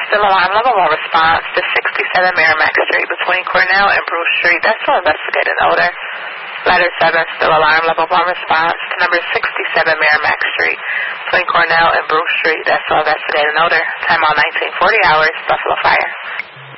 Still alarm level 1 response to 67 Merrimack Street between Cornell and Bruce Street. That's to investigate an odor. Ladder 7, still alarm level 1 response to number 67 Merrimack Street between Cornell and Bruce Street. That's to investigate an odor. Time on 1940 hours, Buffalo Fire.